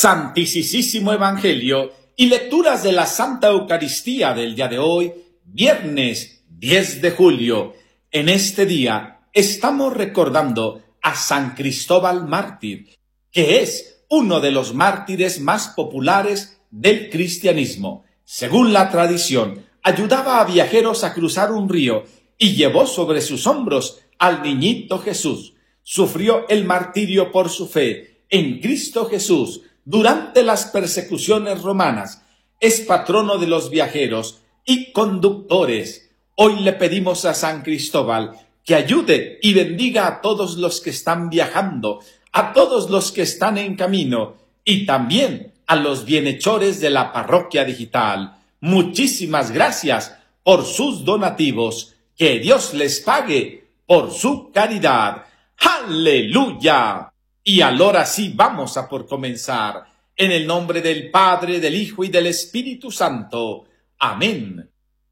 Santísimo Evangelio y lecturas de la Santa Eucaristía del día de hoy, viernes 10 de julio. En este día estamos recordando a San Cristóbal Mártir, que es uno de los mártires más populares del cristianismo. Según la tradición, ayudaba a viajeros a cruzar un río y llevó sobre sus hombros al niñito Jesús. Sufrió el martirio por su fe en Cristo Jesús durante las persecuciones romanas. Es patrono de los viajeros y conductores. Hoy le pedimos a San Cristóbal que ayude y bendiga a todos los que están viajando, a todos los que están en camino y también a los bienhechores de la parroquia digital. Muchísimas gracias por sus donativos. Que Dios les pague por su caridad. ¡Aleluya! Y ahora sí vamos a por comenzar. En el nombre del Padre, del Hijo y del Espíritu Santo. Amén.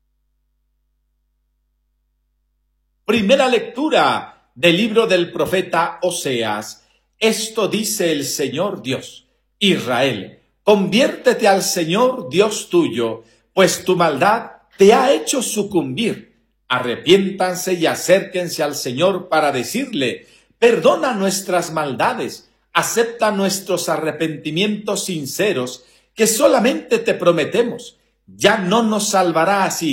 Primera lectura del libro del profeta Oseas. Esto dice el Señor Dios: Israel, conviértete al Señor Dios tuyo, pues tu maldad te ha hecho sucumbir. Arrepiéntanse y acérquense al Señor para decirle: perdona nuestras maldades, acepta nuestros arrepentimientos sinceros, que solamente te prometemos. Ya no nos salvará así